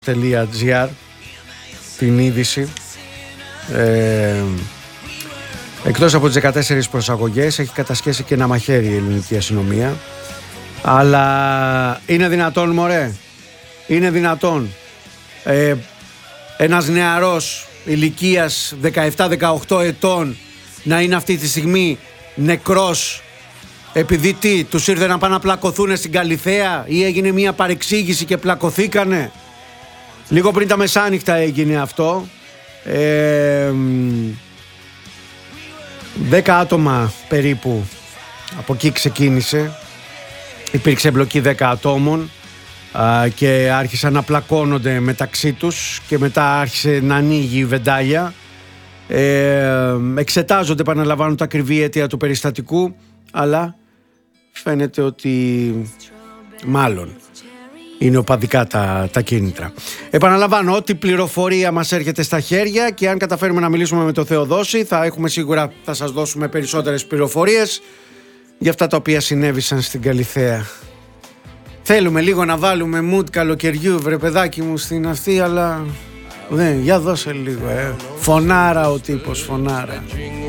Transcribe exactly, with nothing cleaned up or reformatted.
.gr την είδηση. Ε, εκτός από τις δεκατέσσερις προσαγωγές έχει κατασχέσει και ένα μαχαίρι η ελληνική αστυνομία. Αλλά είναι δυνατόν, μωρέ, είναι δυνατόν ε, ένας νεαρός ηλικίας δεκαεπτά δεκαοκτώ ετών να είναι αυτή τη στιγμή νεκρός επειδή τι, τους ήρθε να πάνε να πλακωθούν στην Καλιθέα ή έγινε μια παρεξήγηση και πλακωθήκανε? Λίγο πριν τα μεσάνυχτα έγινε αυτό. ε, Δέκα άτομα περίπου από εκεί ξεκίνησε. Υπήρξε εμπλοκή δέκα ατόμων α, και άρχισαν να πλακώνονται μεταξύ τους και μετά άρχισε να ανοίγει η βεντάλια. ε, Εξετάζονται, επαναλαμβάνω, τα ακριβή αίτια του περιστατικού, αλλά φαίνεται ότι μάλλον είναι οπαδικά τα, τα κίνητρα. Επαναλαμβάνω, ό,τι πληροφορία μας έρχεται στα χέρια και αν καταφέρουμε να μιλήσουμε με τον Θεοδόση, θα έχουμε σίγουρα, θα σας δώσουμε περισσότερες πληροφορίες για αυτά τα οποία συνέβησαν στην Καλιθέα. Θέλουμε λίγο να βάλουμε mood καλοκαιριού, βρε παιδάκι μου, στην αυτή, αλλά δεν, για δώσε λίγο, ε. Φωνάρα ο τύπος, φωνάρα.